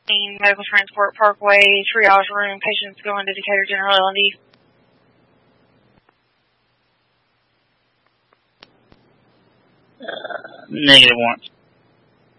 Medical Transport Parkway, triage room, patients going to Decatur General L&D. Negative once.